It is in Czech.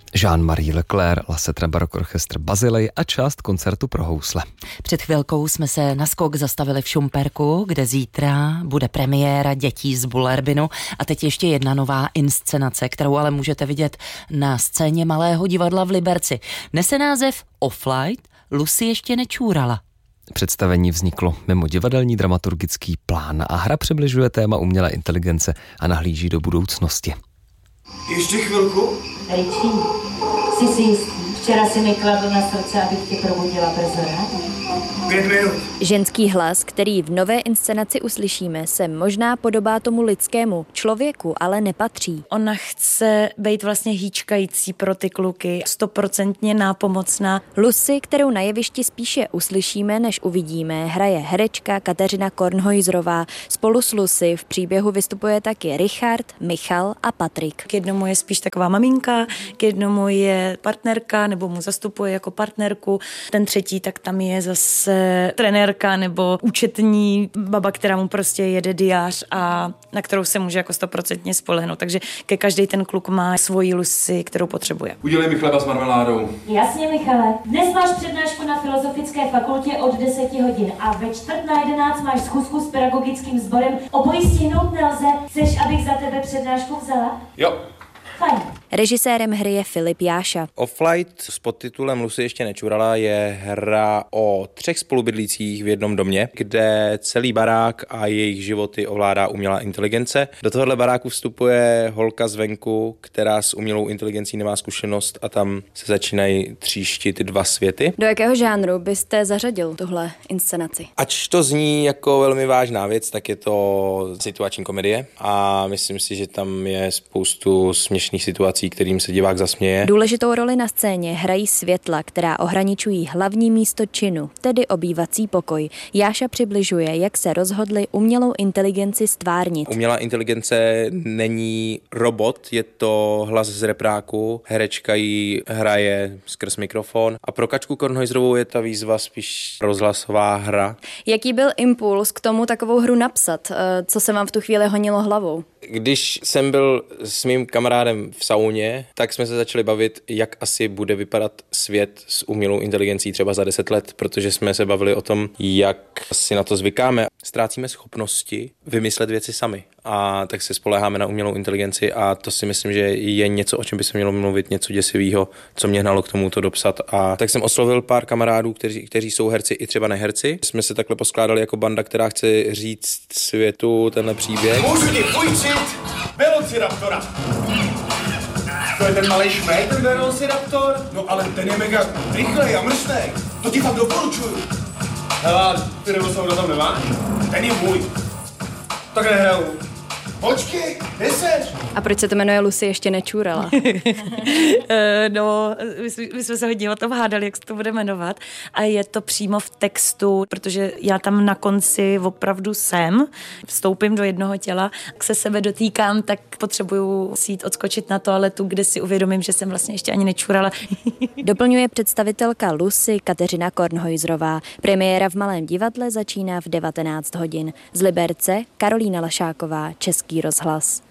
Jean-Marie Leclerc, La Setra Baroque Orchestr Bazilej a část koncertu pro housle. Před chvilkou jsme se na skok zastavili v Šumperku, kde zítra bude premiéra Dětí z Bullerbinu a teď ještě jedna nová inscenace, kterou ale můžete vidět na scéně Malého divadla v Liberci. Nese název Offlight, Lucy ještě nečůrala. Představení vzniklo mimo divadelní dramaturgický plán a hra přibližuje téma umělé inteligence a nahlíží do budoucnosti. Ještě chvilku? Richie, jsi si jistý? Včera si mi kladl na srdce, abych tě probudila brzo ráno. 5 minut. Ženský hlas, který v nové inscenaci uslyšíme, se možná podobá tomu lidskému člověku, ale nepatří. Ona chce být vlastně hýčkající pro ty kluky, 100% nápomocná. Lucy, kterou na jevišti spíše uslyšíme, než uvidíme, hraje herečka Kateřina Kornhojzrová. Spolu s Lucy v příběhu vystupuje taky Richard, Michal a Patrik. K jednomu je spíš taková maminka, k jednomu je partnerka, nebo mu zastupuje jako partnerku. Ten třetí, tak tam je zase trenérka nebo účetní baba, která mu prostě jede diář a na kterou se může jako 100% spolehnout. Takže ke každý ten kluk má svoji Lucy, kterou potřebuje. Udělej mi chleba s marmeládou. Jasně, Michale. Dnes máš přednášku na Filozofické fakultě od 10 hodin a ve 10:45 máš schůzku s pedagogickým sborem. Obojí stihnout nelze. Chceš, abych za tebe přednášku vzala? Jo. Fajn. Režisérem hry je Filip Jáša. Offlight s podtitulem Lucy ještě nečurala je hra o 3 spolubydlících v jednom domě, kde celý barák a jejich životy ovládá umělá inteligence. Do tohohle baráku vstupuje holka zvenku, která s umělou inteligencí nemá zkušenost a tam se začínají tříštit 2 světy. Do jakého žánru byste zařadil tuhle inscenaci? Ač to zní jako velmi vážná věc, tak je to situační komedie a myslím si, že tam je spoustu směšných situací, kterým se divák zasměje. Důležitou roli na scéně hrají světla, která ohraničují hlavní místo činu, tedy obývací pokoj. Jáša přibližuje, jak se rozhodli umělou inteligenci stvárnit. Umělá inteligence není robot, je to hlas z repráku, herečka ji hraje skrz mikrofon a pro Kačku Kornhojzrovou je ta výzva spíš rozhlasová hra. Jaký byl impuls k tomu takovou hru napsat? Co se vám v tu chvíli honilo hlavou? Když jsem byl s mým kamarádem v sauně, tak jsme se začali bavit, jak asi bude vypadat svět s umělou inteligencí třeba za 10 let, protože jsme se bavili o tom, jak si na to zvykáme. Ztrácíme schopnosti vymyslet věci sami a tak se spoléháme na umělou inteligenci a to si myslím, že je něco, o čem by se mělo mluvit, něco děsivého, co mě hnalo k tomu to dopsat. A tak jsem oslovil pár kamarádů, kteří jsou herci i třeba neherci. Jsme se takhle poskládali jako banda, která chce říct světu tenhle příběh. Můžu ti půjčit Velociraptora. To je ten malej šmej, ten Velociraptor? No ale ten je mega rychlej a mršnej. To ti fakt doporučuju. Hele, ty Velociraptor tam nemáš? Ten je můj. Tak nehraju. Počkej, kde seš? A proč se to jmenuje Lucy ještě nečůrala? No, my jsme se hodně o tom hádali, jak se to bude jmenovat. A je to přímo v textu, protože já tam na konci opravdu jsem, vstoupím do jednoho těla, jak se sebe dotýkám, tak potřebuju si jít odskočit na toaletu, kde si uvědomím, že jsem vlastně ještě ani nečůrala. Doplňuje představitelka Lucy Kateřina Kornhojzrová. Premiéra v Malém divadle začíná v 19 hodin. Z Liberce Karolína Lašáková, Český rozhlas.